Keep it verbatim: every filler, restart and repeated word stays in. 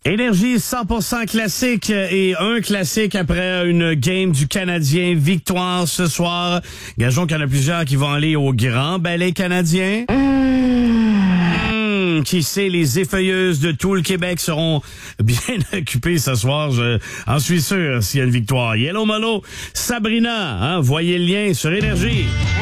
Énergie cent pour cent classique et un classique après une game du Canadien. Victoire ce soir. Gageons qu'il y en a plusieurs qui vont aller au Grand Ballet canadien. Mmh, qui sait, les effeuilleuses de tout le Québec seront bien occupées ce soir. Je en suis sûr s'il y a une victoire. Yellow Molo, Sabrina, hein, voyez le lien sur Énergie.